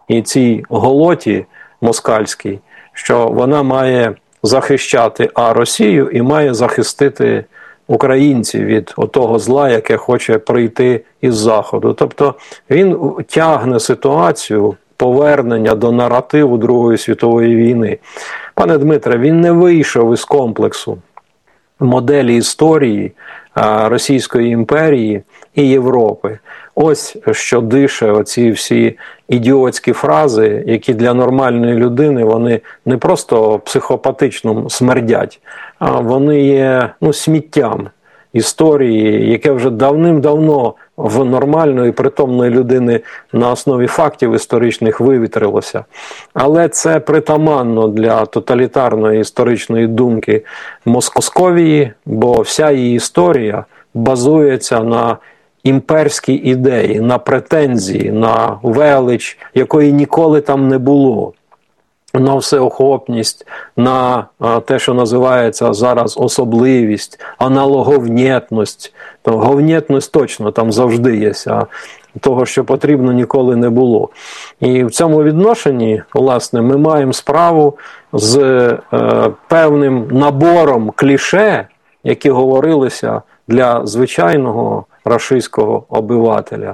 і цій голоті москальській, що вона має захищати Росію і має захистити українців від того зла, яке хоче прийти із Заходу. Тобто він тягне ситуацію повернення до наративу Другої світової війни. Пане Дмитре, він не вийшов із комплексу моделі історії Російської імперії і Європи. Ось що дише оці всі ідіотські фрази, які для нормальної людини вони не просто психопатично смердять, а вони є сміттям історії, яке вже давним-давно в нормальної, притомної людини на основі фактів історичних вивітрилося. Але це притаманно для тоталітарної історичної думки Московії, бо вся її історія базується на імперській ідеї, на претензії, на велич, якої ніколи там не було, на всеохопність, на те, що називається зараз особливість, аналоговнєтність. Говнєтність точно там завжди є, а того, що потрібно, ніколи не було. І в цьому відношенні, власне, ми маємо справу з певним набором кліше, які говорилися для звичайного рашистського обивателя.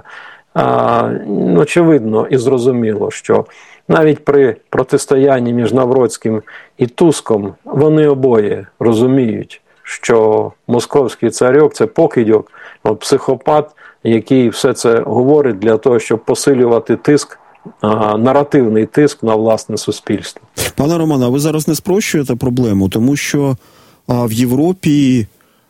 Очевидно і зрозуміло, що навіть при протистоянні між Навроцьким і Туском вони обоє розуміють, що московський царьок – це покидьок, психопат, який все це говорить для того, щоб посилювати тиск, наративний тиск на власне суспільство. Пане Романе, а ви зараз не спрощуєте проблему, тому що в Європі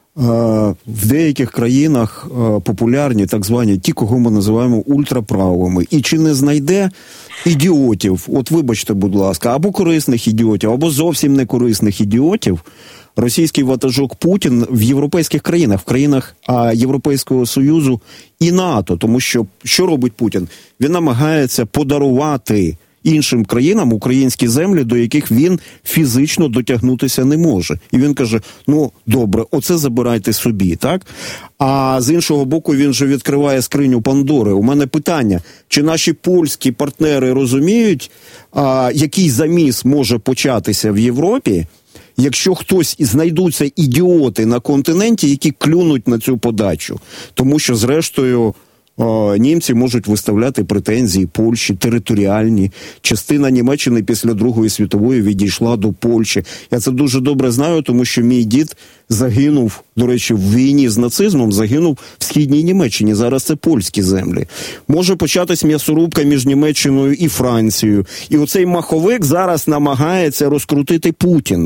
в деяких країнах популярні так звані ті, кого ми називаємо ультраправими. І чи не знайде ідіотів, от вибачте, будь ласка, або корисних ідіотів, або зовсім не корисних ідіотів, російський ватажок Путін в європейських країнах, в країнах Європейського Союзу і НАТО. Тому що робить Путін? Він намагається подарувати іншим країнам українські землі, до яких він фізично дотягнутися не може. І він каже, добре, оце забирайте собі, так? А з іншого боку, він же відкриває скриню Пандори. У мене питання, чи наші польські партнери розуміють, який заміс може початися в Європі, якщо знайдуться ідіоти на континенті, які клюнуть на цю подачу? Тому що, зрештою, німці можуть виставляти претензії Польщі, територіальні. Частина Німеччини після Другої світової відійшла до Польщі. Я це дуже добре знаю, тому що мій дід загинув, до речі, в війні з нацизмом, загинув в Східній Німеччині. Зараз це польські землі. Може початись м'ясорубка між Німеччиною і Францією. І оцей маховик зараз намагається розкрутити Путін.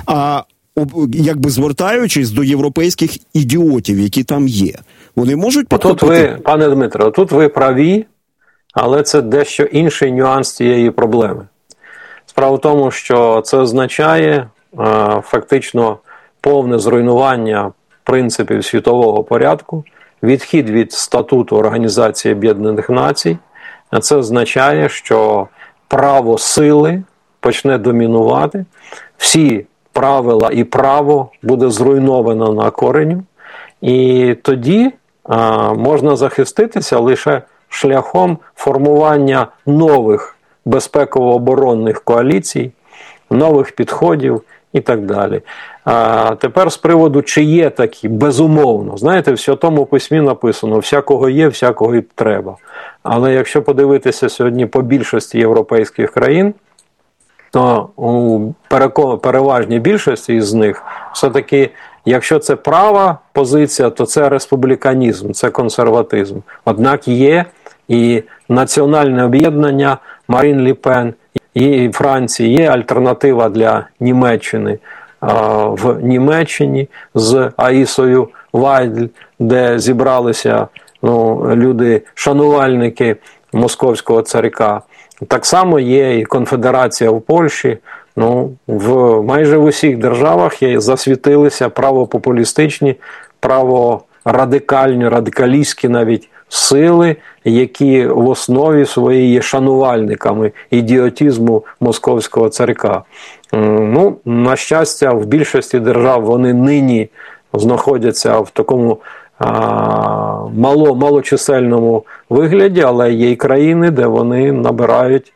Якби звертаючись до європейських ідіотів, які там є. Вони можуть підхопити? Пане Дмитро, тут ви праві, але це дещо інший нюанс цієї проблеми. Справа в тому, що це означає фактично повне зруйнування принципів світового порядку, відхід від статуту Організації Об'єднаних Націй. А це означає, що право сили почне домінувати, всі правила і право буде зруйновано на кореню, і тоді можна захиститися лише шляхом формування нових безпеково-оборонних коаліцій, нових підходів і так далі. Тепер з приводу, чи є такі, безумовно. Знаєте, в Святому Письмі написано, всякого є, всякого і треба. Але якщо подивитися сьогодні по більшості європейських країн, то у переважній більшості із них все-таки, якщо це права позиція, то це республіканізм, це консерватизм. Однак є і національне об'єднання Марін Ле Пен, і Франції, є альтернатива для Німеччини. В Німеччині з Аїсою Вайдль, де зібралися люди-шанувальники московського царька. Так само є і конфедерація в Польщі. Майже в усіх державах засвітилися правопопулістичні, праворадикальні, радикалістські навіть сили, які в основі своїй є шанувальниками ідіотизму московського царька. На щастя, в більшості держав вони нині знаходяться в такому малочисельному вигляді, але є й країни, де вони набирають